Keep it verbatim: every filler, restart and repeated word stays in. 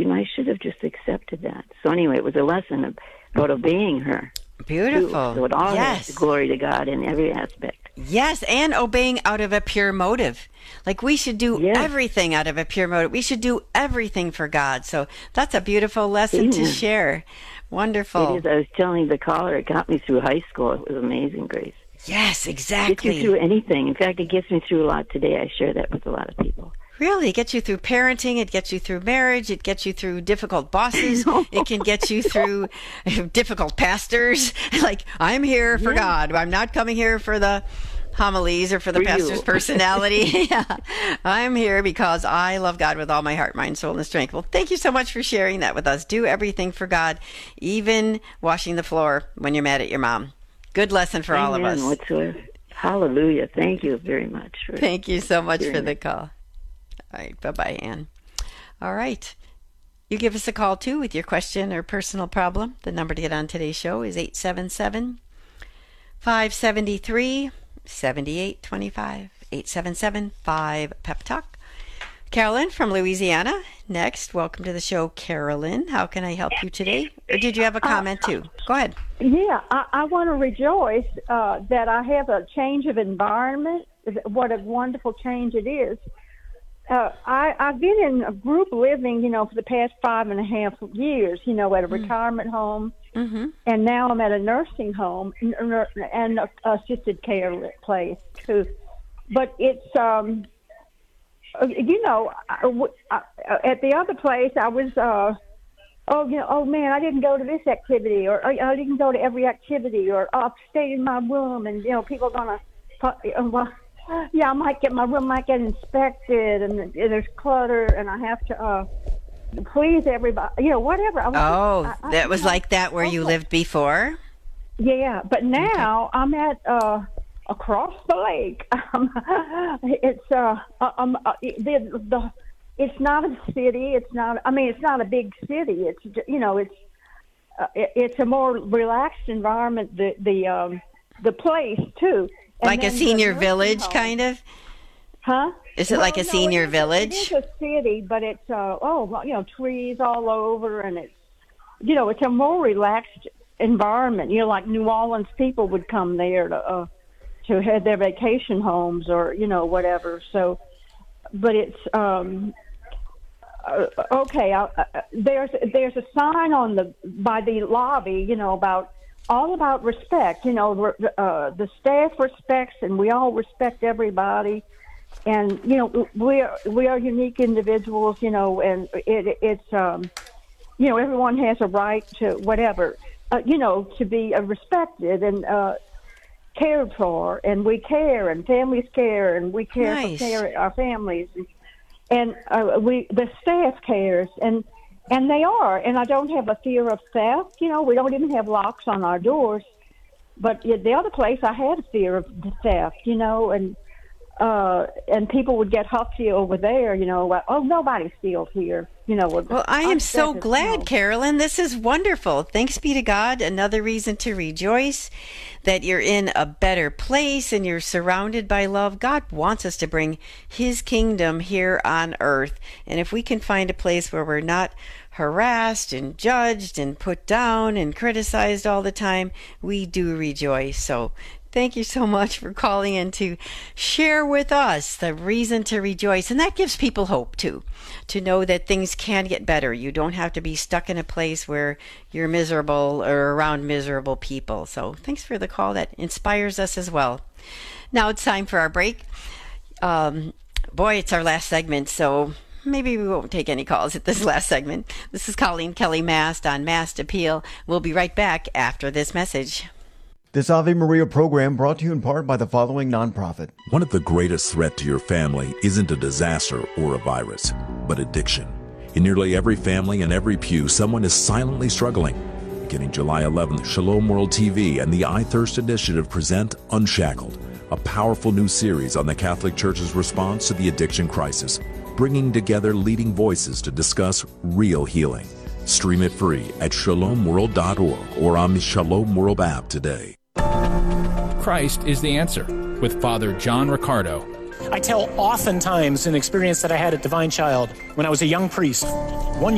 thinking I should have just accepted that. So anyway, it was a lesson about obeying her. Beautiful. Too. So it all yes. has glory to God in every aspect. Yes, and obeying out of a pure motive. Like we should do yes. everything out of a pure motive. We should do everything for God. So that's a beautiful lesson Amen. To share. Wonderful. It is. I was telling the caller, it got me through high school. It was amazing, Grace. Yes, exactly. It gets you through anything. In fact, it gets me through a lot today. I share that with a lot of people. Really? It gets you through parenting. It gets you through marriage. It gets you through difficult bosses. It can get you through difficult pastors. Like, I'm here for yeah. God. I'm not coming here for the homilies or for the for pastor's you. Personality. yeah. I'm here because I love God with all my heart, mind, soul, and strength. Well, thank you so much for sharing that with us. Do everything for God, even washing the floor when you're mad at your mom. Good lesson for Amen. all of us. Whatsoever. Hallelujah. Thank you very much. For thank you so much for the call. All right. Bye-bye, Ann. All right. You give us a call, too, with your question or personal problem. The number to get on today's show is eight seven seven, five seven three, seven eight two five. eight seven seven, five, P E P Talk. Carolyn from Louisiana. Next. Welcome to the show, Carolyn. How can I help you today? Or did you have a comment, too? Go ahead. Yeah, I, I want to rejoice uh, that I have a change of environment. What a wonderful change it is. Uh, I, I've been in a group living, you know, for the past five and a half years, you know, at a mm. retirement home. Mm-hmm. And now I'm at a nursing home and an assisted care place, too. But it's, um, you know, I, I, at the other place, I was, uh, oh, you know, oh, man, I didn't go to this activity, or I didn't go to every activity, or oh, I've stayed in my room, and, you know, people are going to, well, yeah, I might get, my room might get inspected, and there's clutter, and I have to uh, please everybody, you know, whatever. I was, oh, I, I, that was I, like that where okay. you lived before? Yeah, but now okay. I'm at uh, across the lake. Um, it's uh, um, uh, the the it's not a city. It's not. I mean, it's not a big city. It's you know, it's uh, it, it's a more relaxed environment. The the um, the place too. And like a senior village, home. Kind of? Huh? Is it well, like a no, senior it village? It is a city, but it's, uh, oh, you know, trees all over, and it's, you know, it's a more relaxed environment. You know, like New Orleans people would come there to, uh, to have their vacation homes or, you know, whatever. So, but it's, um, uh, okay, I, uh, there's, there's a sign on the, by the lobby, you know, about, all about respect, you know, uh, the staff respects, and we all respect everybody. And, you know, we are, we are unique individuals, you know, and it, it's, um, you know, everyone has a right to whatever, uh, you know, to be uh, respected and uh, cared for, and we care, and families care, and we care nice. for care, our families. And, and uh, we, the staff cares, and And they are, and I don't have a fear of theft. You know, we don't even have locks on our doors. But the other place, I had a fear of theft, you know, and uh, and people would get huffy over there, you know, like, oh, nobody steals here, you know. Well, I am so glad, Carolyn. This is wonderful. Thanks be to God. Another reason to rejoice that you're in a better place and you're surrounded by love. God wants us to bring His kingdom here on earth. And if we can find a place where we're not harassed and judged and put down and criticized all the time, we do rejoice. So thank you so much for calling in to share with us the reason to rejoice. And that gives people hope, too, to know that things can get better. You don't have to be stuck in a place where you're miserable or around miserable people. So thanks for the call. That inspires us as well. Now it's time for our break. Um, boy, it's our last segment, so maybe we won't take any calls at this last segment. This is Colleen Kelly Mast on Mast Appeal. We'll be right back after this message. This Ave Maria program brought to you in part by the following nonprofit. One of the greatest threats to your family isn't a disaster or a virus, but addiction. In nearly every family and every pew, someone is silently struggling. Beginning July eleventh, Shalom World T V and the I Thirst Initiative present Unshackled, a powerful new series on the Catholic Church's response to the addiction crisis, bringing together leading voices to discuss real healing. Stream it free at shalom world dot org or on the Shalom World app today. Christ is the answer with Father John Riccardo. I tell oftentimes an experience that I had at Divine Child when I was a young priest. One